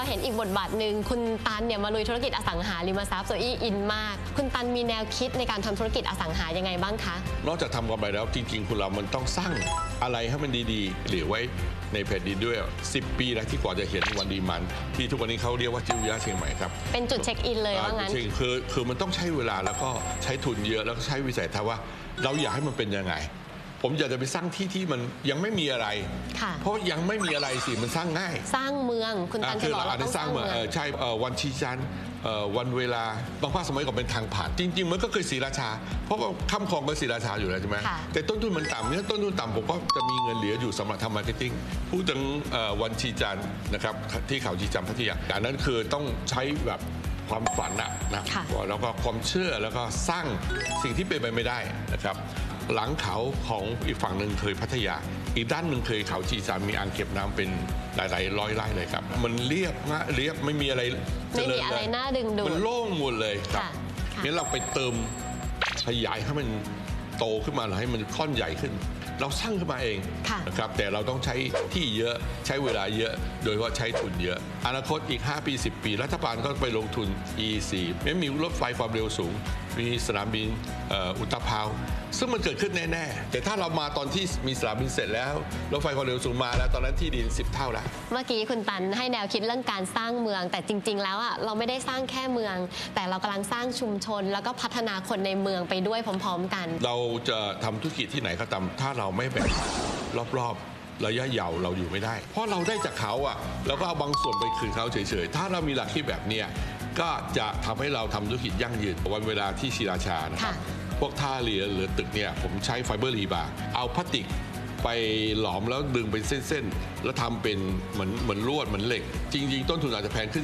เห็นอีกบทบาทหนึ่งคุณตันเนี่ยมาลุยธุรกิจอสังหาริมทรัพย์โซอี้อินมากคุณตันมีแนวคิดในการทำธุรกิจอสังหายังไงบ้างคะนอกจากทำกำไรแล้วจริงๆคุณเรามันต้องสร้างอะไรให้มันดีๆเหลือไว้ในแผ่นดินด้วย10 ปีแล้วที่กว่าจะเห็นวันดีมันที่ทุกวันนี้เขาเรียกว่าจิวย่าเชียงใหม่ครับเป็นจุดเช็คอินเลยว่างั้นคือมันต้องใช้เวลาแล้วก็ใช้ทุนเยอะแล้วก็ใช้วิสัยทัศน์ว่าเราอยากให้มันเป็นยังไงผมอยากจะไปสร้างที่ที่มันยังไม่มีอะไรเพราะยังไม่มีอะไรสิมันสร้างง่ายสร้างเมืองคุณตันจะบอกเราต้องสร้างเมืองใช่วันชีจันทร์วันเวลาบางภาคสมัยก่อนเป็นทางผ่านจริงๆมันก็เคยศรีราชาเพราะว่าข้ามคลองก็ศรีราชาอยู่แล้วใช่ไหมแต่ต้นทุนมันต่ำเนี่ยต้นทุนต่ำผมก็จะมีเงินเหลืออยู่สำหรับทำมาร์เก็ตติ้งพูดถึงวันชีจันทร์นะครับที่เขาชีจันทร์พัทยาอันนั้นคือต้องใช้แบบความฝันนะแล้วก็ความเชื่อแล้วก็สร้างสิ่งที่เป็นไปไม่ได้นะครับหลังเขาของอีกฝั่งหนึ่งเคยพัทยาอีกด้านหนึ่งเคยเขาชีจันทร์มีอ่างเก็บน้ำเป็นหลายร้อยไร่เลยครับมันเรียบไม่มีอะไรน่าดึงดูดมันโล่งหมดเลยครับงั้นเราไปเติมขยายให้มันโตขึ้นมาให้มันค่อนใหญ่ขึ้นเราสร้างขึ้นมาเองนะครับแต่เราต้องใช้ที่เยอะใช้เวลาเยอะโดยว่าใช้ทุนเยอะอนาคตอีก5 ปี 10 ปีรัฐบาลก็ไปลงทุน EC ไม่มีรถไฟความเร็วสูงมีสนามบินอุตภาวซึ่งมันเกิดขึ้นแน่ๆแต่ถ้าเรามาตอนที่มีสนามบินเสร็จแล้วรถไฟความเร็วสูงมาแล้วตอนนั้นที่ดิน10 เท่าแล้วเมื่อกี้คุณตันให้แนวคิดเรื่องการสร้างเมืองแต่จริงๆแล้วอ่ะเราไม่ได้สร้างแค่เมืองแต่เรากำลังสร้างชุมชนแล้วก็พัฒนาคนในเมืองไปด้วยพร้อมๆกันเราจะทำธุรกิจที่ไหนก็ตามถ้าเราไม่แบ่งรอบๆระยะยาวเราอยู่ไม่ได้เพราะเราได้จากเขาอ่ะแล้วก็เอาบางส่วนไปคืนเขาเฉยๆถ้าเรามีหลักคิดแบบเนี้ยก็จะทำให้เราทำธุรกิจยั่งยืนวันเวลาที่ศรีราชานะครับพวกท่าเรือหรือตึกเนี่ยผมใช้ไฟเบอร์รีบาร์เอาพลาสติกไปหลอมแล้วดึงเป็นเส้นๆแล้วทำเป็นเหมือนลวดเหมือนเหล็กจริงๆต้นทุนอาจจะแพงขึ้น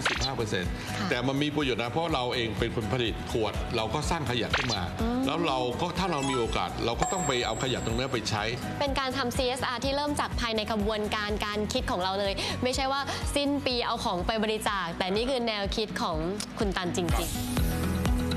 15% แต่มันมีประโยชน์นะเพราะเราเองเป็นคนผลิตขวดเราก็สร้างขยะขึ้นมาแล้วเราก็ถ้าเรามีโอกาสเราก็ต้องไปเอาขยะตรงนี้ไปใช้เป็นการทำ CSR ที่เริ่มจากภายในกระบวนการคิดของเราเลยไม่ใช่ว่าสิ้นปีเอาของไปบริจาคแต่นี่คือแนวคิดของคุณตันจริงๆ